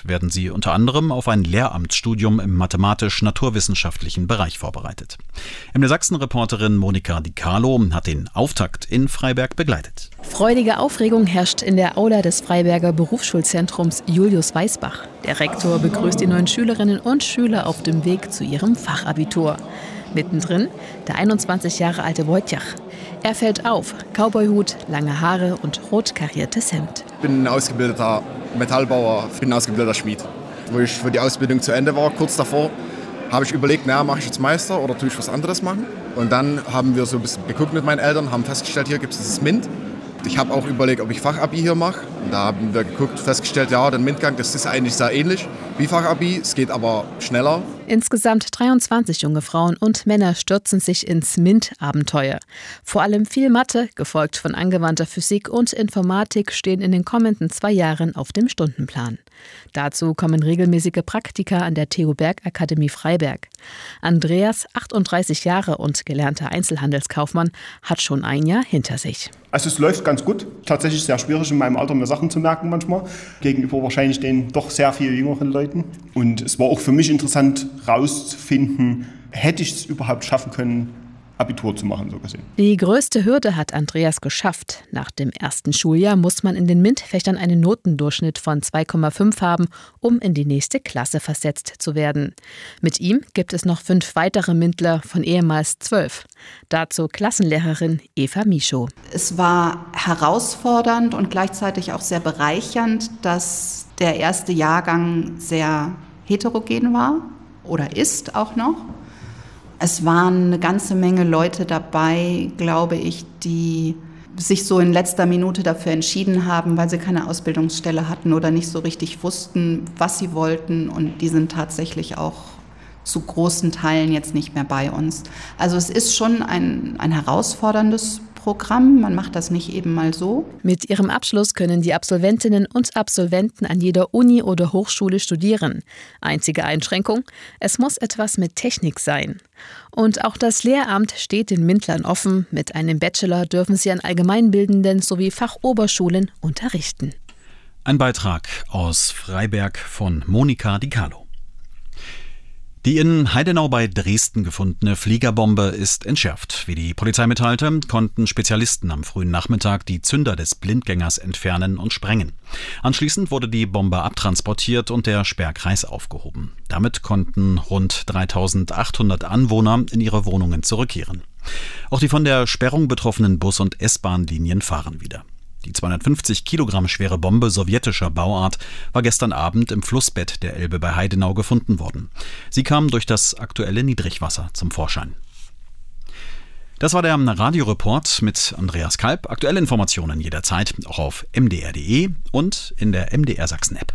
Dort werden sie unter anderem auf ein Lehramtsstudium im mathematisch-naturwissenschaftlichen Bereich vorbereitet. MDR Sachsen-Reporterin Monika Di Carlo hat den Auftakt in Freiberg begleitet. Freudige Aufregung herrscht in der Aula des Freiberger Berufsschulzentrums Julius Weisbach. Der Rektor begrüßt die neuen Schülerinnen und Schüler auf dem Weg zu ihrem Fachabitur. Mittendrin der 21 Jahre alte Wojciech. Er fällt auf, Cowboyhut, lange Haare und rot kariertes Hemd. Ich bin ein ausgebildeter Metallbauer, bin ein ausgebildeter Schmied. Wo die Ausbildung zu Ende war, kurz davor, habe ich überlegt, mache ich jetzt Meister oder tue ich was anderes machen? Und dann haben wir so ein bisschen geguckt mit meinen Eltern, haben festgestellt, hier gibt es dieses MINT. Ich habe auch überlegt, ob ich Fachabi hier mache. Und da haben wir geguckt, festgestellt, ja, der MINT-Gang, das ist eigentlich sehr ähnlich wie Fachabi. Es geht aber schneller. Insgesamt 23 junge Frauen und Männer stürzen sich ins MINT-Abenteuer. Vor allem viel Mathe, gefolgt von angewandter Physik und Informatik, stehen in den kommenden 2 Jahren auf dem Stundenplan. Dazu kommen regelmäßige Praktika an der TU Bergakademie Freiberg. Andreas, 38 Jahre und gelernter Einzelhandelskaufmann, hat schon ein Jahr hinter sich. Also es läuft ganz gut. Tatsächlich sehr schwierig in meinem Alter mir Sachen zu merken manchmal. Gegenüber wahrscheinlich den doch sehr viel jüngeren Leuten. Und es war auch für mich interessant rauszufinden, hätte ich es überhaupt schaffen können, Abitur zu machen, so gesehen. Die größte Hürde hat Andreas geschafft. Nach dem ersten Schuljahr muss man in den MINT-Fächern einen Notendurchschnitt von 2,5 haben, um in die nächste Klasse versetzt zu werden. Mit ihm gibt es noch 5 weitere MINTler von ehemals 12. Dazu Klassenlehrerin Eva Michow. Es war herausfordernd und gleichzeitig auch sehr bereichernd, dass der erste Jahrgang sehr heterogen war oder ist auch noch. Es waren eine ganze Menge Leute dabei, glaube ich, die sich so in letzter Minute dafür entschieden haben, weil sie keine Ausbildungsstelle hatten oder nicht so richtig wussten, was sie wollten. Und die sind tatsächlich auch zu großen Teilen jetzt nicht mehr bei uns. Also es ist schon ein herausforderndes Programm. Man macht das nicht eben mal so. Mit ihrem Abschluss können die Absolventinnen und Absolventen an jeder Uni oder Hochschule studieren. Einzige Einschränkung: es muss etwas mit Technik sein. Und auch das Lehramt steht den MINTlern offen. Mit einem Bachelor dürfen sie an allgemeinbildenden sowie Fachoberschulen unterrichten. Ein Beitrag aus Freiberg von Monika Di Carlo. Die in Heidenau bei Dresden gefundene Fliegerbombe ist entschärft. Wie die Polizei mitteilte, konnten Spezialisten am frühen Nachmittag die Zünder des Blindgängers entfernen und sprengen. Anschließend wurde die Bombe abtransportiert und der Sperrkreis aufgehoben. Damit konnten rund 3.800 Anwohner in ihre Wohnungen zurückkehren. Auch die von der Sperrung betroffenen Bus- und S-Bahn-Linien fahren wieder. Die 250 Kilogramm schwere Bombe sowjetischer Bauart war gestern Abend im Flussbett der Elbe bei Heidenau gefunden worden. Sie kam durch das aktuelle Niedrigwasser zum Vorschein. Das war der Radioreport mit Andreas Kalb. Aktuelle Informationen jederzeit auch auf mdr.de und in der MDR Sachsen-App.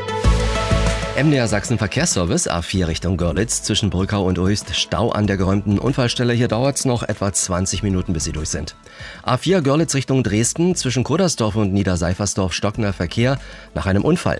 MDR Sachsen Verkehrsservice, A4 Richtung Görlitz, zwischen Brückau und Uist, Stau an der geräumten Unfallstelle. Hier dauert es noch etwa 20 Minuten, bis Sie durch sind. A4 Görlitz Richtung Dresden, zwischen Kodersdorf und Niederseifersdorf stockender Verkehr nach einem Unfall.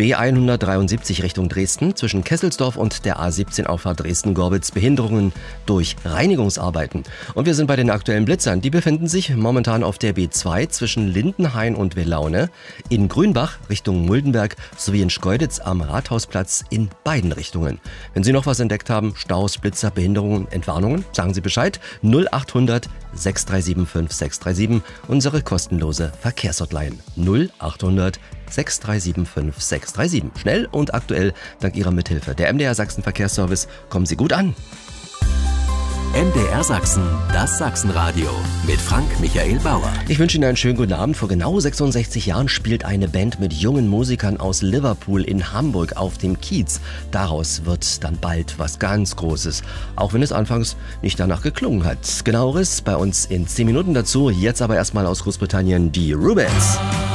B173 Richtung Dresden, zwischen Kesselsdorf und der A17 Auffahrt Dresden-Gorbitz, Behinderungen durch Reinigungsarbeiten. Und wir sind bei den aktuellen Blitzern. Die befinden sich momentan auf der B2 zwischen Lindenhain und Welaune, in Grünbach Richtung Muldenberg sowie in Schkeuditz am Rathausplatz in beiden Richtungen. Wenn Sie noch was entdeckt haben, Staus, Blitzer, Behinderungen, Entwarnungen, sagen Sie Bescheid. 0800 637 5637, unsere kostenlose Verkehrshotline. 0800 637 5637. Schnell und aktuell dank Ihrer Mithilfe. Der MDR Sachsen Verkehrsservice. Kommen Sie gut an. MDR Sachsen, das Sachsenradio mit Frank Michael Bauer. Ich wünsche Ihnen einen schönen guten Abend. Vor genau 66 Jahren spielt eine Band mit jungen Musikern aus Liverpool in Hamburg auf dem Kiez. Daraus wird dann bald was ganz Großes, auch wenn es anfangs nicht danach geklungen hat. Genaueres bei uns in 10 Minuten dazu. Jetzt aber erstmal aus Großbritannien die Rubens.